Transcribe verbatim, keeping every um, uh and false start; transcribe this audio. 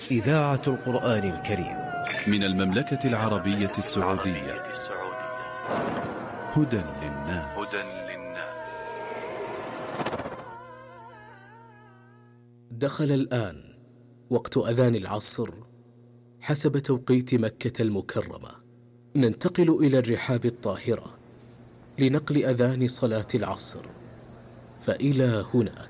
إذاعة القرآن الكريم من المملكة العربية السعودية. هدى للناس. دخل الآن وقت أذان العصر حسب توقيت مكة المكرمة. ننتقل إلى الرحاب الطاهرة لنقل أذان صلاة العصر، فإلى هناك.